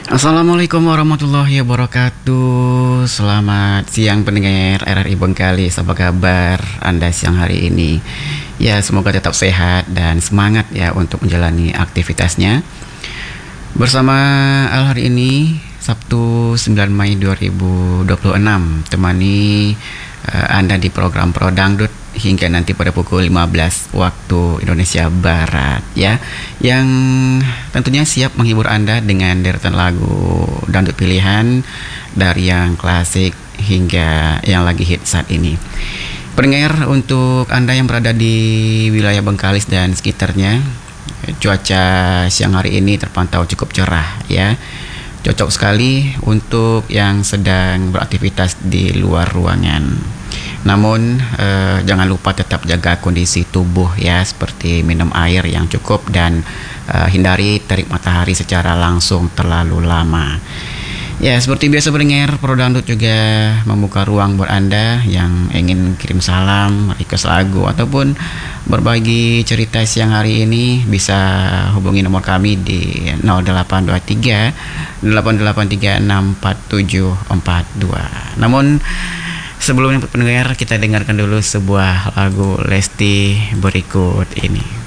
Assalamualaikum warahmatullahi wabarakatuh. Selamat siang pendengar RRI Bengkalis. Apa kabar Anda siang hari ini? Ya, semoga tetap sehat dan semangat ya untuk menjalani aktivitasnya. Bersama Al hari ini Sabtu 9 Mei 2026, temani Anda di program Pro Dangdut hingga nanti pada pukul 15 waktu Indonesia Barat ya, yang tentunya siap menghibur Anda dengan deretan lagu dangdut pilihan dari yang klasik hingga yang lagi hit saat ini. Pendengar, untuk Anda yang berada di wilayah Bengkalis dan sekitarnya, cuaca siang hari ini terpantau cukup cerah ya. Cocok sekali untuk yang sedang beraktivitas di luar ruangan. Namun jangan lupa tetap jaga kondisi tubuh ya, seperti minum air yang cukup dan hindari terik matahari secara langsung terlalu lama. Ya, seperti biasa pendengar, Pro Dangdut juga membuka ruang buat Anda yang ingin kirim salam, request lagu, ataupun berbagi cerita siang hari ini. Bisa hubungi nomor kami di 0823 883 64742. Namun sebelumnya pendengar, kita dengarkan dulu sebuah lagu Lesti berikut ini.